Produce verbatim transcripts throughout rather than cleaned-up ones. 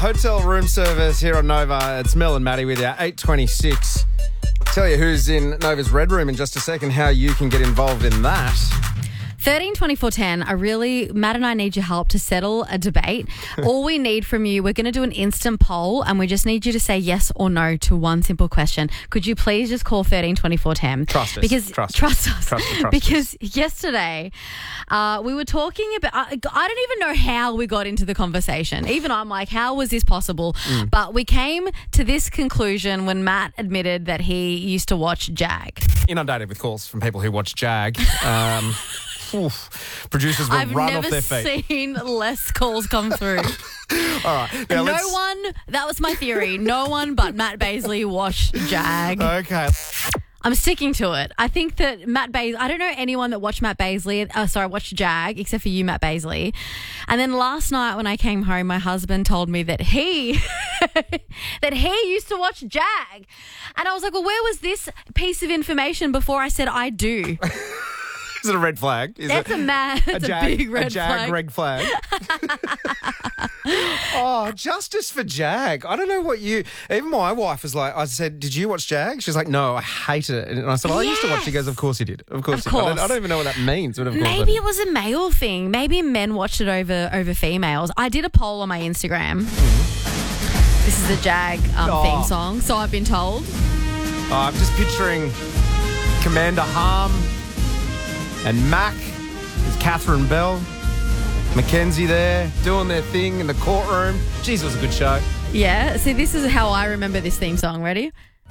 hotel room service here on Nova. It's Mel and Maddie with you, eight twenty-six. Tell you who's in Nova's Red Room in just a second, how you can get involved in that. thirteen twenty-four ten, I really, Matt and I need your help to settle a debate. All we need from you, we're going to do an instant poll and we just need you to say yes or no to one simple question. Could you please just call thirteen twenty-four ten? Trust us. Because, trust, trust us. Trust us. Trust because us. yesterday uh, we were talking about, I, I don't even know how we got into the conversation. Even I'm like, how was this possible? Mm. But we came to this conclusion when Matt admitted that he used to watch Jag. Inundated with calls from people who watch Jag. Um... Oof. Producers will I've run off their feet. I've never seen less calls come through. All right. Now no let's... one, that was my theory, no one but Matt Baisley watched Jag. Okay. I'm sticking to it. I think that Matt Baisley, I don't know anyone that watched Matt Baisley, uh, sorry, watched Jag, except for you, Matt Baisley. And then last night when I came home, my husband told me that he, that he used to watch Jag. And I was like, well, where was this piece of information before I said I do? Is it a red flag? Is That's it a mad, that's a, jag, big red a Jag flag. red flag. Oh, justice for Jag. I don't know what you... Even my wife was like, I said, did you watch Jag? She's like, no, I hated it. And I said, well, I used to watch. She goes, of course you did. Of course Of you did. I course. don't, I don't even know what that means. But of course Maybe it was a male thing. Maybe men watched it over over females. I did a poll on my Instagram. Mm. This is the Jag um, Oh. theme song, so I've been told. Oh, I'm just picturing Commander Harm and Mac. There's Catherine Bell. Mackenzie there, doing their thing in the courtroom. Jeez, it was a good show. Yeah, see, this is how I remember this theme song. Ready?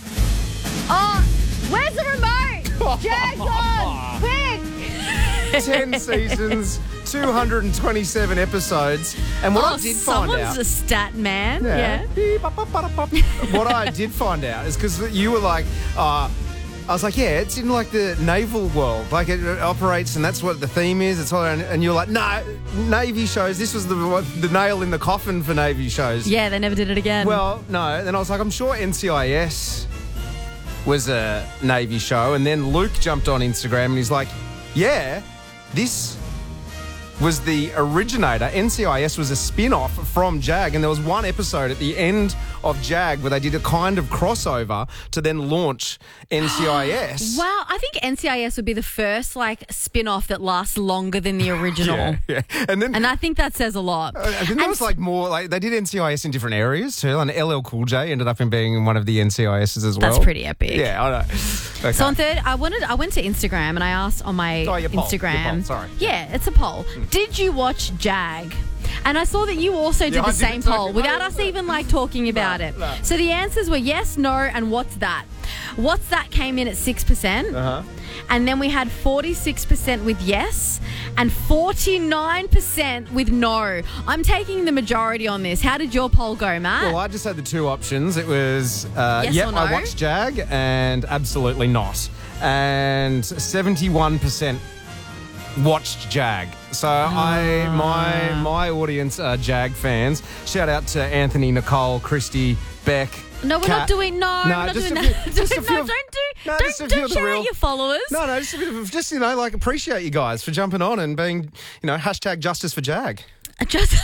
Oh, where's the remote? Jag's on! Quick! Ten seasons, two hundred twenty-seven episodes. And what oh, I did find someone's out... a stat man. Yeah. What I did find out is because you were like... Uh, I was like, yeah, it's in like the naval world. Like it operates and that's what the theme is. It's all, and, and you're like, no, Navy shows. This was the the nail in the coffin for Navy shows. Yeah, they never did it again. Well, no. Then I was like, I'm sure N C I S was a Navy show. And then Luke jumped on Instagram and he's like, yeah, this was the originator. N C I S was a spin-off from Jag, and there was one episode at the end of Jag where they did a kind of crossover to then launch N C I S. Wow, I think N C I S would be the first like spin-off that lasts longer than the original. Yeah, yeah. And then And I think that says a lot. I think there was like more, like they did N C I S in different areas too, and L L Cool J ended up in being one of the N C I S's as well. That's pretty epic. Yeah, I know. Okay. So on third, I wanted, I went to Instagram and I asked on my Oh, your poll, Instagram. your poll, sorry. Yeah, it's a poll. Did you watch Jag? And I saw that you also did Yeah, the I did same it too. poll without us even like talking about it. no. So the answers were yes, no, and what's that? What's that came in at six percent. Uh-huh. And then we had forty-six percent with yes and forty-nine percent with no. I'm taking the majority on this. How did your poll go, Matt? Well, I just had the two options. It was, uh, Yes yep, or no? I watched Jag, and absolutely not. And seventy-one percent watched Jag. So I, my my audience are Jag fans. Shout out to Anthony, Nicole, Christy, Beck. No, we're Kat. not doing. No, No, we're not just doing a few- that. just a no, few don't of- do. No, don't just a few don't of the shout real- at your followers. No, no, just a bit of, just, you know, like appreciate you guys for jumping on and being, you know, hashtag justice for Jag. Just.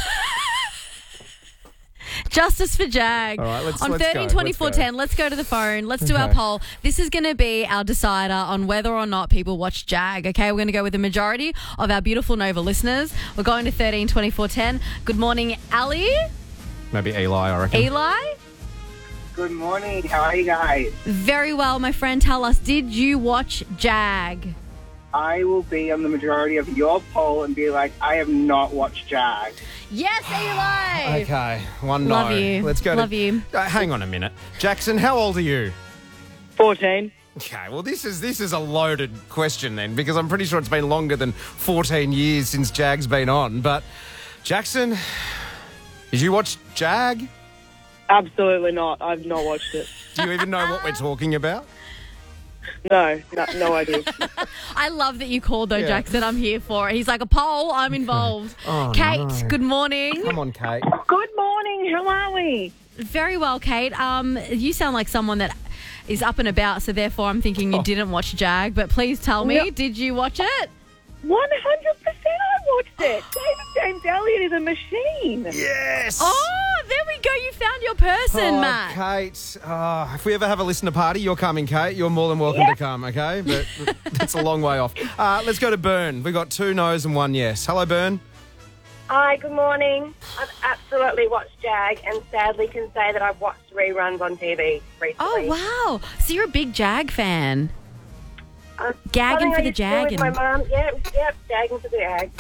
Justice for Jag. All right, let's- on let's go, thirteen twenty-four let's go. ten, let's go to the phone. Let's do our Okay. poll. This is going to be our decider on whether or not people watch Jag. Okay, we're going to go with the majority of our beautiful Nova listeners. We're going to thirteen twenty-four ten. Good morning, Ali. Maybe Eli, I reckon. Eli. Good morning. How are you guys? Very well, my friend. Tell us, did you watch Jag? I will be on the majority of your poll and be like, I have not watched Jag. Yes, Eli. Okay, one Love no. you. Let's go. Love to, you. Uh, hang on a minute, Jackson. How old are you? fourteen. Okay, well this is this is a loaded question then, because I'm pretty sure it's been longer than fourteen years since Jag's been on. But Jackson, did you watch Jag? Absolutely not. I've not watched it. Do you even know what we're talking about? No, no, no idea. I love that you called though, Yeah. Jackson. I'm here for it. He's like a poll. I'm involved. Oh, Kate, no. good morning. Come on, Kate. Good morning. How are we? Very well, Kate. Um, you sound like someone that is up and about, so therefore I'm thinking you Oh. didn't watch Jag. But please tell me, No. did you watch it? one hundred percent I watched it. David James Elliott is a machine. Yes. Oh, there we go. your person, Oh, Matt. Kate. Oh, if we ever have a listener party, you're coming, Kate. You're more than welcome to come, okay? But it's a long way off. Uh, let's go to Bern. We've got two no's and one yes. Hello, Bern. Hi, good morning. I've absolutely watched Jag and sadly can say that I've watched reruns on T V recently. Oh, wow. So you're a big Jag fan. Um, Gagging something for I the used to do Jag. with my mum. Yep, yep, gagging for the Jag.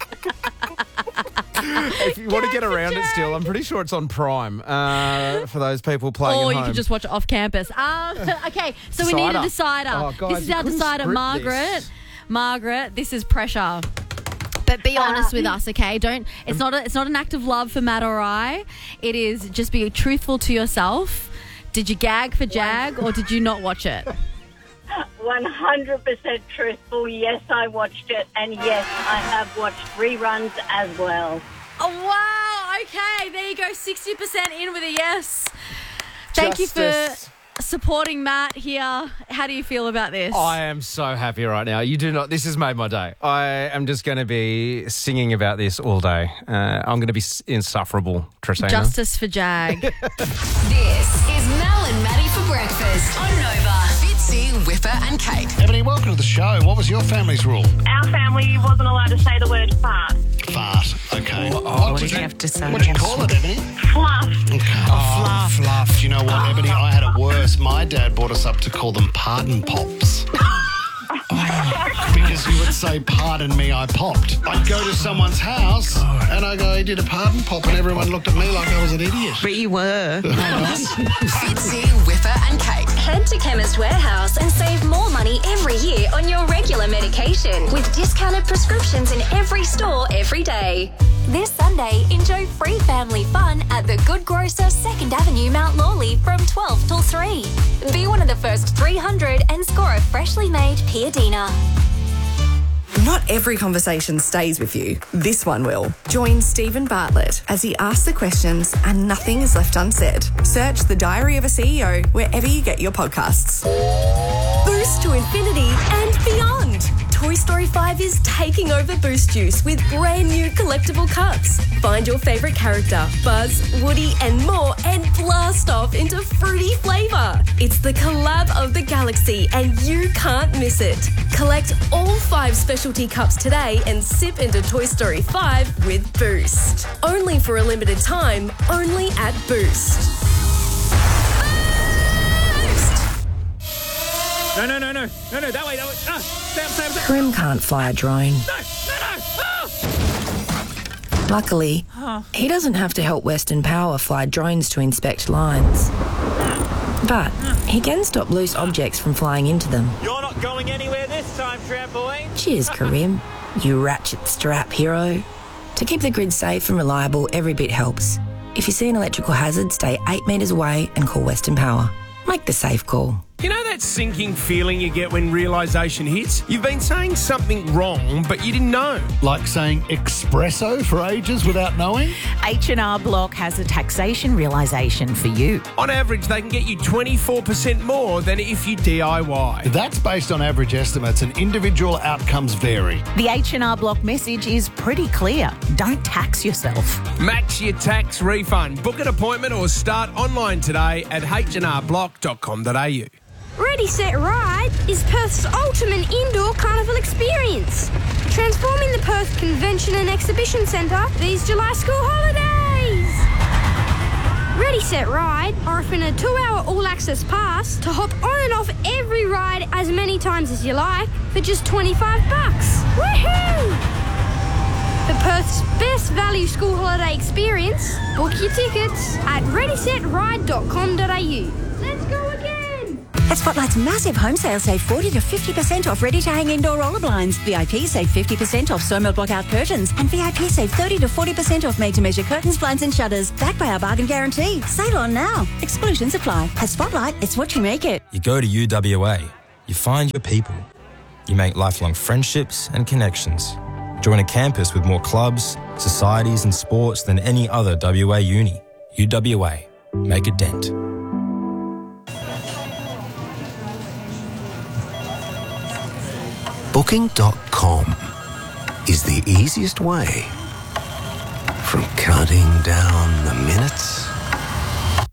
If you want to get around it still, I'm pretty sure it's on Prime uh, for those people playing Or at you home. could just watch it off campus. Um, okay, so we need a Decider. decider. Oh, guys, this is you our couldn't decider, script Margaret. this. Margaret, this is pressure. But be honest with us, okay? Don't. It's not. A, it's not an act of love for Matt or I. It is just be truthful to yourself. Did you gag for Jag or did you not watch it? one hundred percent truthful. Yes, I watched it. And yes, I have watched reruns as well. Oh, wow. Okay, there you go. sixty percent in with a yes. Thank you Justice. for supporting Matt here. How do you feel about this? I am so happy right now. You do not. This has made my day. I am just going to be singing about this all day. Uh, I'm going to be s- insufferable, Tristina. Justice for Jag. This is Mel and Maddie for breakfast on Nova. Fitzy, Whipper and Kate. Ebony, welcome to the show. What was your family's rule? Our family wasn't allowed to say the word fart. Fart. Okay. What did you have to say? What do you call it, Ebony? Fluff. Okay. Oh, fluff. fluff. Do you know what, Ebony? I had it worse. My dad brought us up to call them pardon pops. Because you would say, pardon me, I popped. I'd go to someone's house and I go, he did a pardon pop, and everyone looked at me like I was an idiot. But you were. Fitzy, Whipper and Kate. Head to Chemist Warehouse and save more money every year on your regular medication with discounted prescriptions in every store every day. This Sunday, enjoy free family fun at the Good Grocer second Avenue, Mount Lawley from twelve till three. Be one of the first three hundred and score a freshly made Piadina. Not every conversation stays with you. This one will. Join Stephen Bartlett as he asks the questions and nothing is left unsaid. Search The Diary of a C E O wherever you get your podcasts. Boost to infinity and beyond. Toy Story five is taking over Boost Juice with brand new collectible cups. Find your favourite character, Buzz, Woody and more, and blast off into fruity flavour. It's the collab of the galaxy and you can't miss it. Collect all five specialty cups today and sip into Toy Story five with Boost. Only for a limited time, only at Boost. No, no, no, no, no, no, that way, that way. Ah, Sam, Sam, Sam. Grim can't fly a drone. No, no, no. Ah. Luckily, he doesn't have to help Western Power fly drones to inspect lines. But he can stop loose objects from flying into them. You're not going anywhere this time, trampoline. Cheers, Karim, you ratchet strap hero. To keep the grid safe and reliable, every bit helps. If you see an electrical hazard, stay eight metres away and call Western Power. Make the safe call. You know that sinking feeling you get when realisation hits? You've been saying something wrong, but you didn't know. Like saying espresso for ages without knowing? H and R Block has a taxation realisation for you. On average, they can get you twenty-four percent more than if you D I Y. That's based on average estimates and individual outcomes vary. The H and R Block message is pretty clear. Don't tax yourself. Match your tax refund. Book an appointment or start online today at h and r block dot com dot a u. Ready, Set, Ride is Perth's ultimate indoor carnival experience, transforming the Perth Convention and Exhibition Centre these July school holidays. Ready, Set, Ride are offering a two-hour all-access pass to hop on and off every ride as many times as you like for just twenty-five bucks. Woohoo! For Perth's best value school holiday experience, book your tickets at ready set ride dot com dot a u. Let's go again! At Spotlight's massive home sale, save forty to fifty percent off ready-to-hang indoor roller blinds. V I P save fifty percent off Somo block-out curtains. And V I P save thirty to forty percent off made-to-measure curtains, blinds and shutters. Backed by our bargain guarantee. Sale on now. Exclusions apply. At Spotlight, it's what you make it. You go to U W A. You find your people. You make lifelong friendships and connections. Join a campus with more clubs, societies and sports than any other W A uni. U W A. Make a dent. Booking dot com is the easiest way from counting down the minutes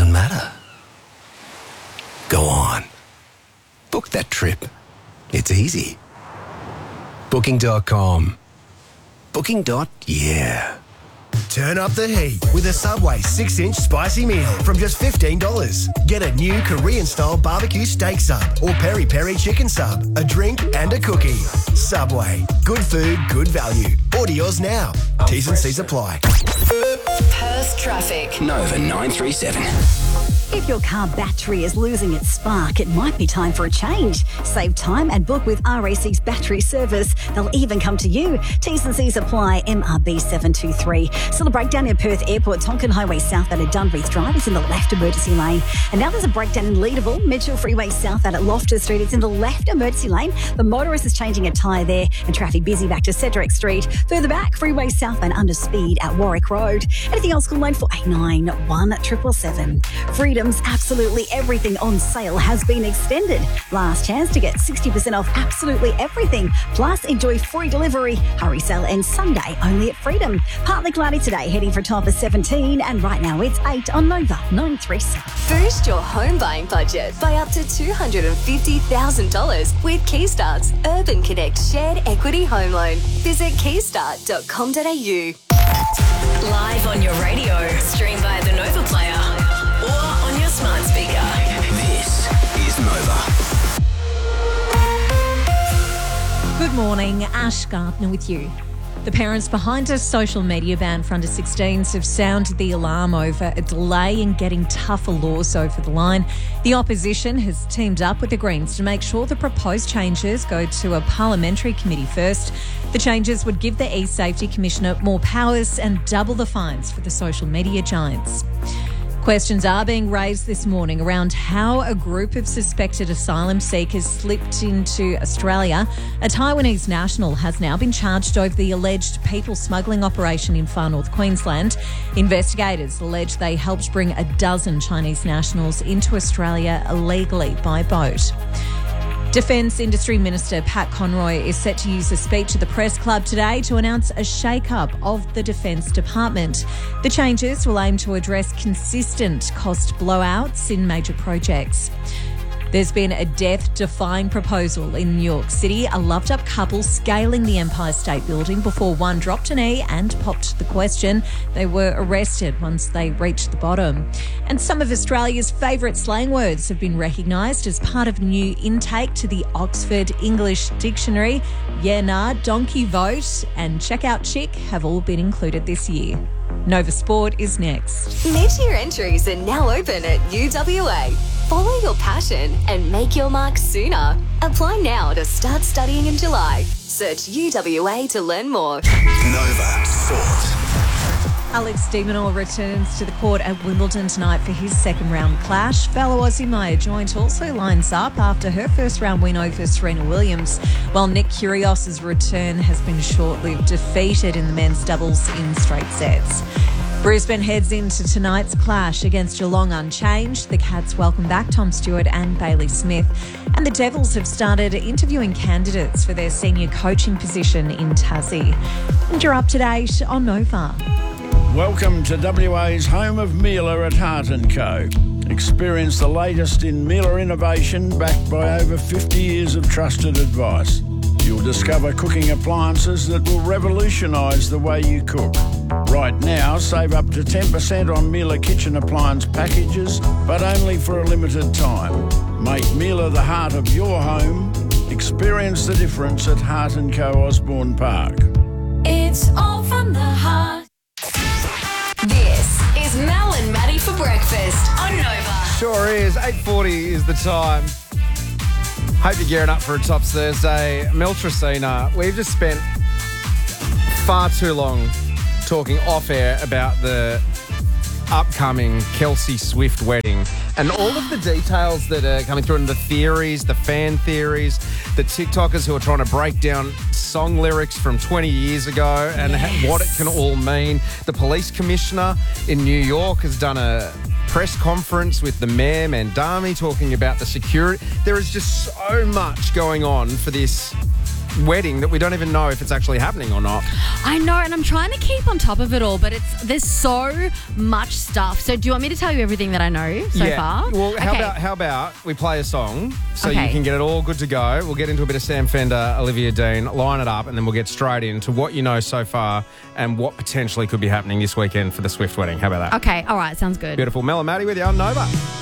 doesn't matter. Go on. Book that trip. It's easy. Booking dot com. Booking. Yeah. Turn up the heat with a Subway six inch spicy meal from just fifteen dollars. Get a new Korean-style barbecue steak sub or peri-peri chicken sub, a drink and a cookie. Subway. Good food, good value. Order yours now. T's and C's apply. Perth traffic. Nova nine three seven. If your car battery is losing its spark, it might be time for a change. Save time and book with R A C's battery service. They'll even come to you. T's and C's apply. M R B seven two three. Still a breakdown in Perth Airport. Tonkin Highway south out at Dunreath Drive is in the left emergency lane. And now there's a breakdown in Leederville. Mitchell Freeway south out at Loftus Street. It's in the left emergency lane. The motorist is changing a tyre there and traffic busy back to Cedric Street. Further back, freeway southbound under speed at Warwick Road. Anything else, call line for eight nine one seven seven. Freedom's absolutely everything on sale has been extended. Last chance to get sixty percent off absolutely everything. Plus, enjoy free delivery. Hurry sale ends Sunday only at Freedom. Partly cloudy today, heading for a top of seventeen. And right now it's eight on Nova nine three seven. Boost your home buying budget by up to two hundred fifty thousand dollars with Keystart's Urban Connect Shared Equity Home Loan. Visit keystart dot com dot a u. Live on your radio, stream via the Nova Player, or on your smart speaker. This is Nova. Good morning, Ash Gardner with you. The parents behind a social media ban for under sixteens have sounded the alarm over a delay in getting tougher laws over the line. The opposition has teamed up with the Greens to make sure the proposed changes go to a parliamentary committee first. The changes would give the e-Safety Commissioner more powers and double the fines for the social media giants. Questions are being raised this morning around how a group of suspected asylum seekers slipped into Australia. A Taiwanese national has now been charged over the alleged people smuggling operation in far north Queensland. Investigators allege they helped bring a dozen Chinese nationals into Australia illegally by boat. Defence Industry Minister Pat Conroy is set to use a speech at the Press Club today to announce a shake-up of the Defence Department. The changes will aim to address consistent cost blowouts in major projects. There's been a death-defying proposal in New York City, a loved-up couple scaling the Empire State Building before one dropped a knee and popped the question. They were arrested once they reached the bottom. And some of Australia's favourite slang words have been recognised as part of new intake to the Oxford English Dictionary. Yeah, nah, donkey vote and check out chick have all been included this year. Nova Sport is next. Mid-year entries are now open at U W A. Follow your passion and make your mark sooner. Apply now to start studying in July. Search U W A to learn more. Nova Sport. Alex de Minaur returns to the court at Wimbledon tonight for his second round clash. Fellow Aussie Maya Joint also lines up after her first round win over Serena Williams, while Nick Kyrgios's return has been short-lived, defeated in the men's doubles in straight sets. Brisbane heads into tonight's clash against Geelong unchanged. The Cats welcome back Tom Stewart and Bailey Smith. And the Devils have started interviewing candidates for their senior coaching position in Tassie. And you're up to date on Nova. Welcome to W A's home of Miele at Hart and Co. Experience the latest in Miele innovation backed by over fifty years of trusted advice. You'll discover cooking appliances that will revolutionise the way you cook. Right now, save up to ten percent on Miele kitchen appliance packages, but only for a limited time. Make Miele the heart of your home. Experience the difference at Hart and Co Osborne Park. It's all from the heart. This is Mel and Maddie for breakfast on Nova. Sure is. eight forty is the time. Hope you're gearing up for a Tops Thursday. Mel Tracina, we've just spent far too long talking off air about the upcoming Kelsey Swift wedding and all of the details that are coming through and the theories, the fan theories, the TikTokers who are trying to break down song lyrics from twenty years ago and yes. what it can all mean. The police commissioner in New York has done a press conference with the mayor, Mandami, talking about the security. There is just so much going on for this wedding that we don't even know if it's actually happening or not. I know, and I'm trying to keep on top of it all, but it's there's so much stuff. So do you want me to tell you everything that I know so yeah. far? Well, how Okay. about how about we play a song so Okay. you can get it all good to go. We'll get into a bit of Sam Fender, Olivia Dean, line it up, and then we'll get straight into what you know so far and what potentially could be happening this weekend for the Swift wedding. How about that? Okay, all right, sounds good. Beautiful. Mel and Maddie with you on Nova.